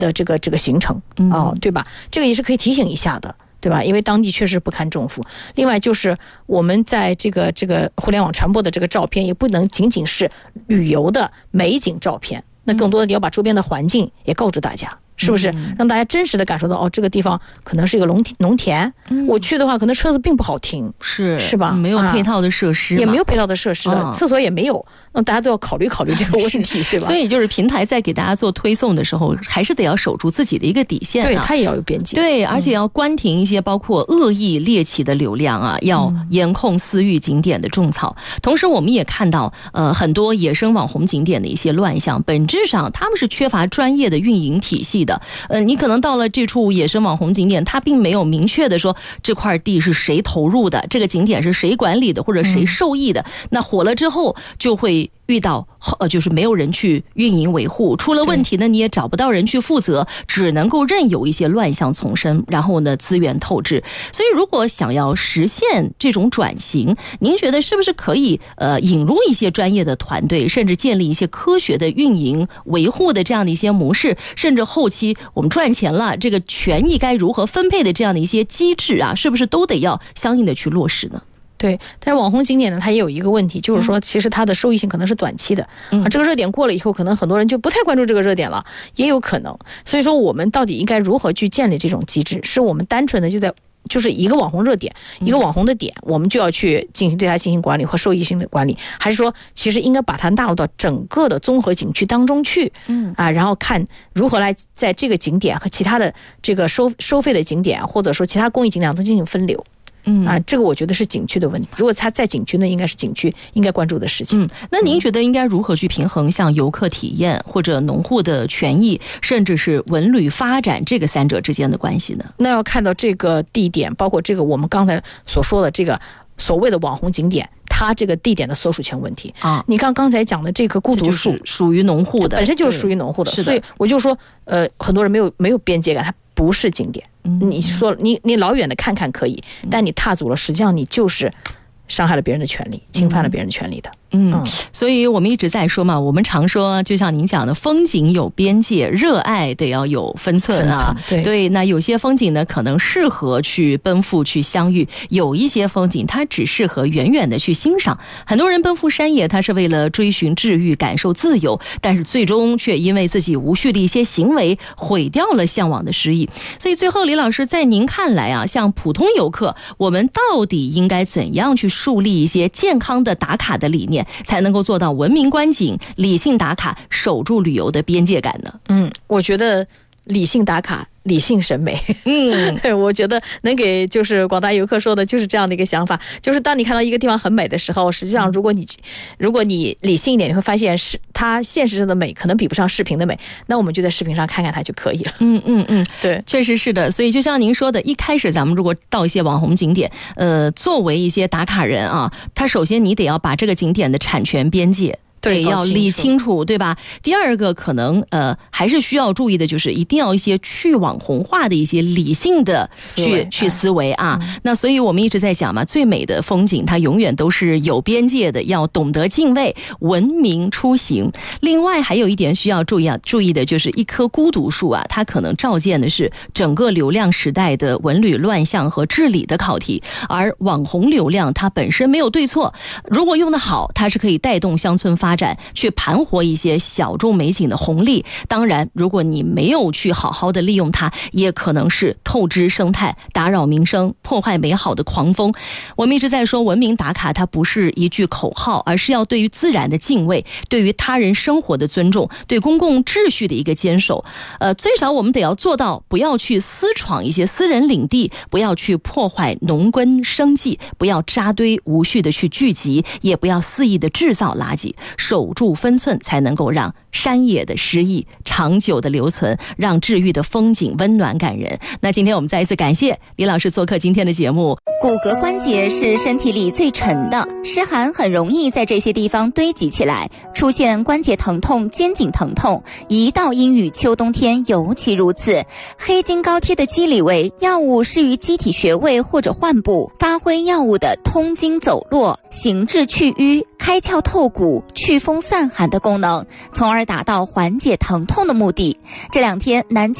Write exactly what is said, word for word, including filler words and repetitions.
的这个这个行程啊、呃，对吧？这个也是可以提醒一下的。对吧？因为当地确实不堪重负。另外就是我们在这个这个互联网传播的这个照片，也不能仅仅是旅游的美景照片，那更多的你要把周边的环境也告知大家。是不是让大家真实的感受到哦，这个地方可能是一个农农田、嗯、我去的话可能车子并不好停， 是是吧？ 没有配套的设施、啊、 也没有配套的设施的、哦、厕所也没有，那大家都要考虑考虑这个问题，对吧？ 所以就是平台在给大家做推送的时候，还是得要守住自己的一个底线、啊、 对，它也要有边界， 对，而且要关停一些包括恶意猎奇的流量啊，要严控私域景点的种草、嗯、同时我们也看到呃很多野生网红景点的一些乱象，本质上他们是缺乏专业的运营体系的。呃，你可能可能到了这处野生网红景点，它并没有明确的说这块地是谁投入的，这个景点是谁管理的或者谁受益的、嗯、那火了之后就会遇到呃，就是没有人去运营维护，出了问题呢你也找不到人去负责，只能够任由一些乱象丛生，然后呢资源透支。所以如果想要实现这种转型，您觉得是不是可以呃引入一些专业的团队，甚至建立一些科学的运营维护的这样的一些模式，甚至后期我们赚钱了这个权益该如何分配的这样的一些机制啊，是不是都得要相应的去落实呢？ 对，但是网红景点呢，它也有一个问题，就是说其实它的收益性可能是短期的、嗯、啊，这个热点过了以后，可能很多人就不太关注这个热点了，也有可能。所以说我们到底应该如何去建立这种机制？是我们单纯的就在就是一个网红热点、嗯、一个网红的点，我们就要去进行对它进行管理和收益性的管理，还是说其实应该把它纳入到整个的综合景区当中去？嗯啊，然后看如何来在这个景点和其他的这个收收费的景点，或者说其他公益景点都进行分流。嗯啊，这个我觉得是景区的问题。如果它在景区呢，应该是景区应该关注的事情。 嗯，那您觉得应该如何去平衡像游客体验或者农户的权益，甚至是文旅发展这个三者之间的关系呢？ 那要看到这个地点，包括这个我们刚才所说的这个所谓的网红景点，它这个地点的所属权问题啊。你刚刚才讲的这个孤独树属于农户的， 本身就是属于农户的，所以我就说，呃，很多人没有没有边界感，它不是景点。嗯、你说你你老远的看看可以，但你踏足了，实际上你就是伤害了别人的权利，侵犯了别人的权利的。 嗯，嗯所以我们一直在说嘛，我们常说，就像您讲的，风景有边界，热爱得要有分寸啊。 分寸对对，那有些风景呢，可能适合去奔赴去相遇；有一些风景，它只适合远远的去欣赏。很多人奔赴山野，他是为了追寻治愈、感受自由，但是最终却因为自己无序的一些行为，毁掉了向往的诗意。所以最后，李老师，在您看来啊，像普通游客，我们到底应该怎样去树立一些健康的打卡的理念，才能够做到文明观景、理性打卡，守住旅游的边界感呢？ 嗯，我觉得理性打卡，理性审美。嗯，我觉得能给就是广大游客说的就是这样的一个想法，就是当你看到一个地方很美的时候，实际上如果你如果你理性一点，你会发现是它现实上的美可能比不上视频的美，那我们就在视频上看看它就可以了。 嗯嗯嗯， 对， 确实是的。所以就像您说的，一开始咱们如果到一些网红景点，呃，作为一些打卡人啊，他首先你得要把这个景点的产权边界对，要理清楚，对吧？第二个可能呃还是需要注意的，就是一定要一些去网红化的一些理性的去去思维啊、嗯。那所以我们一直在讲嘛，最美的风景它永远都是有边界的，要懂得敬畏，文明出行。另外还有一点需要注意啊，注意的就是一棵孤独树啊，它可能照见的是整个流量时代的文旅乱象和治理的考题，而网红流量它本身没有对错，如果用得好，它是可以带动乡村发展。发展去盘活一些小众美景的红利，当然如果你没有去好好的利用它，也可能是透支生态、打扰民生、破坏美好的狂风。我们一直在说文明打卡，它不是一句口号，而是要对于自然的敬畏，对于他人生活的尊重，对公共秩序的一个坚守。呃，最少我们得要做到不要去私闯一些私人领地，不要去破坏农耕生计，不要扎堆无序的去聚集，也不要肆意的制造垃圾，守住分寸，才能够让山野的诗意长久的留存，让治愈的风景温暖感人。那今天我们再一次感谢李老师做客今天的节目。 骨骼关节是身体里最沉的，湿寒很容易在这些地方堆积起来，出现关节疼痛、肩颈疼痛，一到阴雨秋冬天尤其如此。黑金高贴的机理为药物施于机体穴位或者患部，发挥药物的通经走络、行滞去瘀、开窍透骨、去祛风散寒的功能，从而达到缓解疼痛的目的。这两天南京